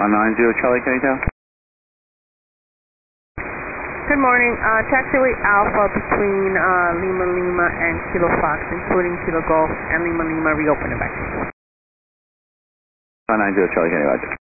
90 Charlie Kenny Tower. Good morning. Taxiway Alpha between Lima Lima and Kilo Fox, including Kilo Golf and Lima Lima, reopen evacuation. 90 Charlie Kenny, roger.